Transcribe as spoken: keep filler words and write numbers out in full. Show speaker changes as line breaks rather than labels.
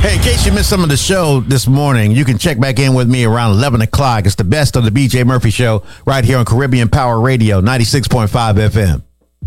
Hey, in case you missed some of the show this morning, you can check back in with me around eleven o'clock. It's the best of the B J Murphy Show right here on Caribbean Power Radio, ninety-six point five F M.